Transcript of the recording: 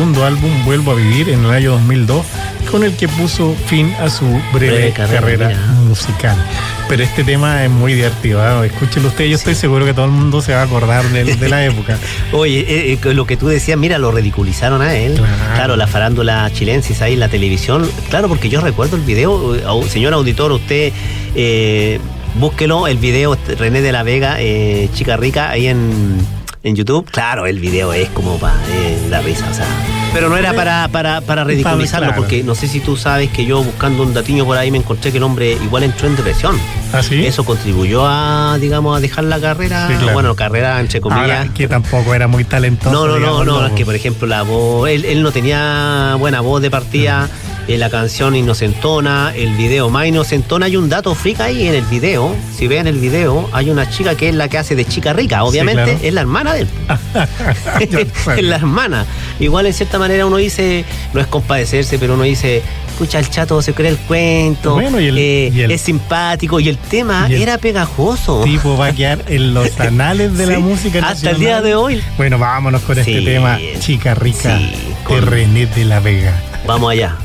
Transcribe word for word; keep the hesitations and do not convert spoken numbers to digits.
segundo álbum, Vuelvo a Vivir, en el año dos mil dos, con el que puso fin a su breve, breve carrera, carrera musical. Pero este tema es muy divertido, ¿eh? Escúchenlo ustedes, yo sí. estoy seguro que todo el mundo se va a acordar de, de la época. Oye, eh, eh, lo que tú decías, mira, lo ridiculizaron a él. Claro, claro la farándula chilensis ahí en la televisión. Claro, porque yo recuerdo el video, señor auditor, usted eh, búsquelo, el video René de la Vega, eh, Chica Rica, ahí en, en YouTube. Claro, el video es como para eh, la risa, o sea... Pero no era para, para, para ridiculizarlo, claro. Porque no sé si tú sabes que yo buscando un datiño por ahí me encontré que el hombre igual entró en depresión. ¿Ah, sí? Eso contribuyó a, digamos, a dejar la carrera, sí, claro. Bueno, carrera entre comillas. Ahora, que tampoco era muy talentoso. No, no, digamos, no, no, es que por ejemplo la voz, él, él no tenía buena voz de partida, uh-huh. eh, la canción inocentona, el video más inocentona. Hay un dato freak ahí en el video, si ven el video, hay una chica que es la que hace de Chica Rica, obviamente, sí, claro. Es la hermana de él. Es la hermana. Igual en cierta manera uno dice, no es compadecerse, pero uno dice, escucha, el chato se cree el cuento, bueno, y el, eh, y el, es simpático, y el tema y el era pegajoso. Tipo va a quedar en los anales de sí, la música nacional. Hasta el día de hoy. Bueno, vámonos con sí, este tema, Chica Rica, sí, de René de la Vega. Vamos allá.